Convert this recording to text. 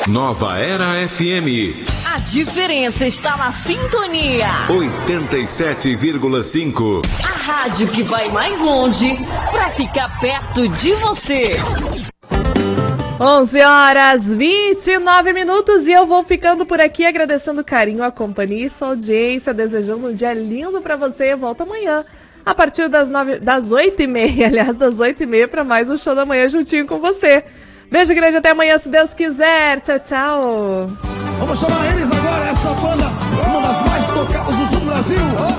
Nova Era FM. A diferença está na sintonia. 87,5. A rádio que vai mais longe para ficar perto de você. 11h29 e eu vou ficando por aqui agradecendo o carinho, a companhia e sua audiência, desejando um dia lindo pra você. Eu volto amanhã a partir das 8h30, aliás, das 8h30 para mais um Show da Manhã juntinho com você. Beijo grande, até amanhã, se Deus quiser. Tchau, tchau. Vamos chamar eles agora, essa banda, uma das mais tocadas do sul do Brasil.